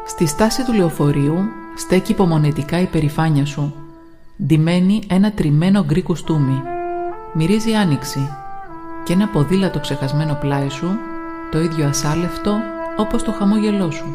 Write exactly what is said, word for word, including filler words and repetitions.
Στη στάση του λεωφορείου στέκει υπομονετικά η περηφάνεια σου, ντυμένη ένα τριμμένο γκρι κουστούμι. Μυρίζει άνοιξη και ένα ποδήλατο ξεχασμένο πλάι σου, το ίδιο ασάλευτο όπως το χαμόγελό σου.